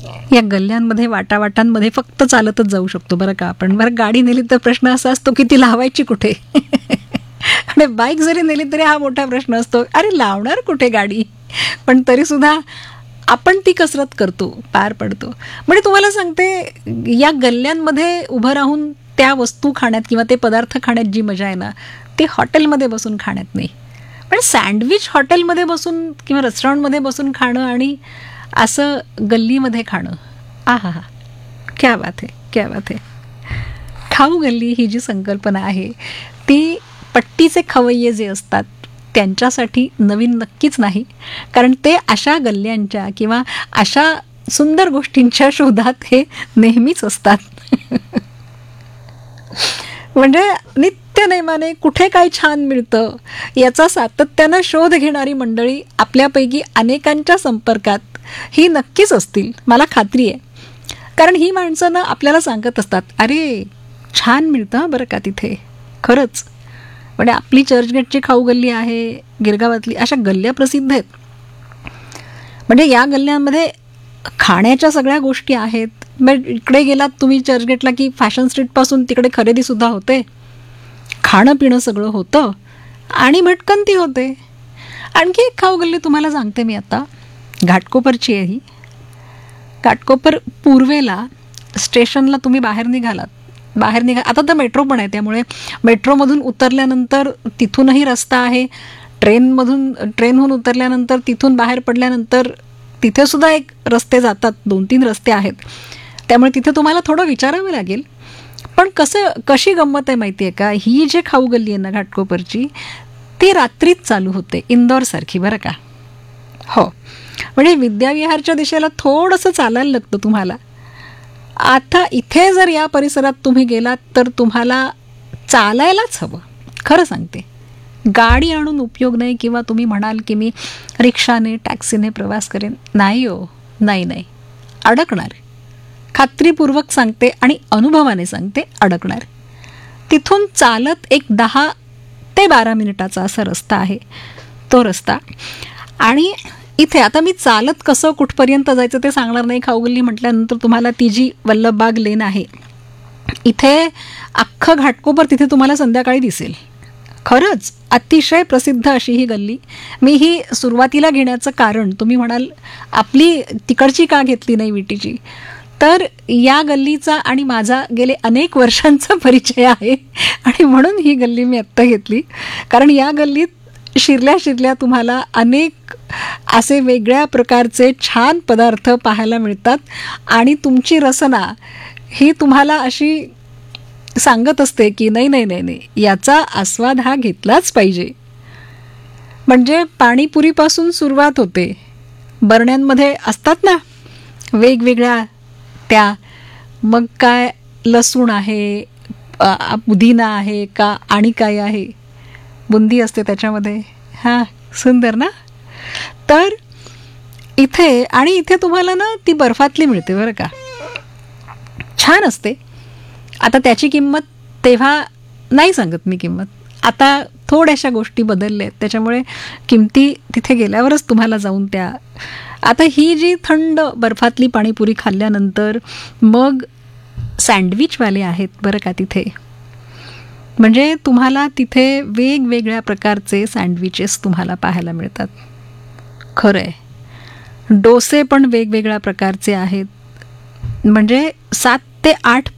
या गल्ल्यांमध्ये वाटावाटांमध्ये फक्त चालतच जाऊ शकतो बरं का आपण. बरं गाडी नेली तर प्रश्न असा असतो की ती लावायची कुठे. आणि बाईक जरी नेली तरी हा मोठा प्रश्न असतो, अरे लावणार कुठे गाडी. पण तरीसुद्धा आपण ती कसरत करतो, पार पडतो. म्हणजे तुम्हाला सांगते, या गल्ल्यांमध्ये उभं राहून त्या वस्तू खाण्यात किंवा ते पदार्थ खाण्यात जी मजा आहे ना, ती हॉटेलमध्ये बसून खाण्यात नाही. पण सँडविच हॉटेलमध्ये बसून किंवा रेस्टॉरंटमध्ये बसून खाणं आणि असं गल्लीमध्ये खाणं, आहा हा, क्या बात आहे, क्या बात आहे. खाऊ गल्ली ही जी संकल्पना आहे ती पट्टीचे खवय्ये जे असतात त्यांच्यासाठी नवीन नक्कीच नाही. कारण ते अशा गल्ल्यांच्या किंवा अशा सुंदर गोष्टींच्या शोधात हे नेहमीच असतात. म्हणजे नित्यनेमाने कुठे काय छान मिळतं याचा सातत्यानं शोध घेणारी मंडळी आपल्यापैकी अनेकांच्या संपर्कात ही नक्कीच असतील, मला खात्री आहे. कारण ही माणसं ना आपल्याला सांगत असतात, अरे छान मिळतं बरं का तिथे, खरंच. म्हणजे आपली चर्चगेटची खाऊ गल्ली आहे, गिरगावातली, अशा गल्ल्या प्रसिद्ध आहेत. म्हणजे या गल्ल्यांमध्ये खाण्याच्या सगळ्या गोष्टी आहेत. मग इकडे गेलात तुम्ही चर्चगेटला की फॅशन स्ट्रीटपासून तिकडे खरेदीसुद्धा होते, खाणं पिणं सगळं होतं आणि भटकंती होते. आणखी एक खाऊ गल्ली तुम्हाला सांगते मी आता, घाटकोपरची आहे ही. घाटकोपर पूर्वेला स्टेशनला तुम्ही बाहेर निघा, आता तर मेट्रो पण आहे, त्यामुळे मेट्रोमधून उतरल्यानंतर तिथूनही रस्ता आहे. ट्रेनहून उतरल्यानंतर तिथून बाहेर पडल्यानंतर तिथे सुद्धा एक रस्ते जातात, 2-3 रस्ते आहेत. त्यामुळे तिथे तुम्हाला थोडं विचारावं लागेल. पण कशी गंमत आहे माहिती आहे का, ही जी खाऊ गल्ली आहे ना घाटकोपरची, ती रात्रीच चालू होते, इंदोरसारखी बरं का. हो, म्हणजे विद्याविहारच्या दिशेला थोडंसं चालायला लागतं तुम्हाला. आता इथे जर या परिसरात तुम्ही गेलात तर तुम्हाला चालायलाच हवं, खरं सांगते. गाडी आणून उपयोग नाही. किंवा तुम्ही म्हणाल की मी रिक्षाने टॅक्सीने प्रवास करेन, नाही हो, नाही, अडकणार. खात्रीपूर्वक सांगते आणि अनुभवाने सांगते, अडकणार. तिथून चालत एक 10 ते 12 मिनिटाचा असा रस्ता आहे, तो रस्ता. आणि इथे आता मी चालत कसं कुठपर्यंत जायचं ते सांगणार नाही. खाऊगल्ली म्हटल्यानंतर तुम्हाला ती जी वल्लभबाग लेन आहे, इथे अख्खं घाटकोपर तिथे तुम्हाला संध्याकाळी दिसेल. खरंच अतिशय प्रसिद्ध अशी ही गल्ली. मी ही सुरुवातीला घेण्याचं कारण, तुम्ही म्हणाल आपली तिकडची का घेतली नाही विटीची, तर या गल्लीचा आणि माझा गेले अनेक वर्षांचा परिचय आहे आणि म्हणून ही गल्ली मी आत्ता घेतली. कारण या गल्लीत शिरल्या तुम्हाला अनेक असे वेगळ्या प्रकारचे छान पदार्थ पाहायला मिळतात आणि तुमची रसना ही तुम्हाला अशी सांगत असते की नाही, याचा आस्वाद हा घेतलाच पाहिजे. म्हणजे पाणीपुरीपासून सुरुवात होते. बरण्यांमध्ये असतात ना वेगवेगळ्या त्या, मग काय लसूण आहे, पुदिना आहे का आणि काय आहे, बुंदी असते त्याच्यामध्ये, हां सुंदर ना. तर इथे तुम्हाला ना ती बर्फातली मिळते बरं का, छान असते. आता त्याची किंमत तेव्हा नाही सांगत मी किंमत, आता थोड्याशा गोष्टी बदलल्या आहेत, त्याच्यामुळे किमती तिथे गेल्यावरच तुम्हाला जाऊन त्या. आता ही जी थंड बर्फातली पाणीपुरी खाल्ल्यानंतर मग सँडविचवाले आहेत बरं का तिथे. म्हणजे तुम्हाला तिथे वेगवेगळ्या प्रकारचे सँडविचेस तुम्हाला पाहायला मिळतात. खरं आहे, डोसे पण वेगवेगळ्या प्रकारचे आहेत. म्हणजे 7 ते 8